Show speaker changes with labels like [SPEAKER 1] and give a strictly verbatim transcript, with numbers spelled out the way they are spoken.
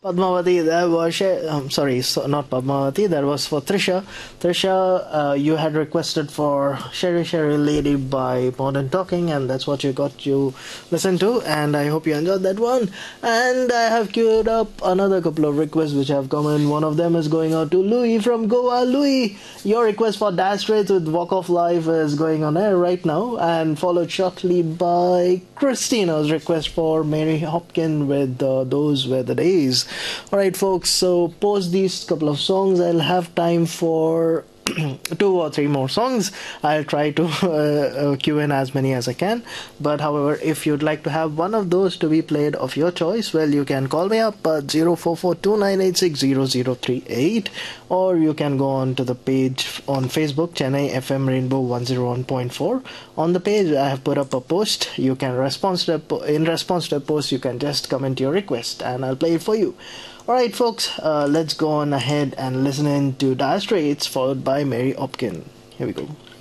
[SPEAKER 1] Padmavati, that was um, sorry, so not Padmavati. That was for Trisha. Trisha, uh, you had requested for "Sherry Sherry Lady" by Modern Talking, and that's what you got to listen to. And I hope you enjoyed that one. And I have queued up another couple of requests which have come in. One of them is going out to Louis from Goa. Louis, your request for Dire Straits with "Walk of Life" is going on air right now, and followed shortly by Christina's request for Mary Hopkin with uh, "Those Were the Days." Alright folks, so post these couple of songs, I'll have time for two or three more songs. I'll try to uh, uh, queue in as many as I can. But however, if you'd like to have one of those to be played of your choice, well, you can call me up at zero four four two nine eight six zero zero three eight, or you can go on to the page on Facebook, Chennai F M Rainbow one oh one point four. On the page, I have put up a post. You can respond to the, in response to the post, you can just comment your request and I'll play it for you. Alright folks, uh, let's go on ahead and listen in to Dire Straits followed by Mary Hopkin. Here we go.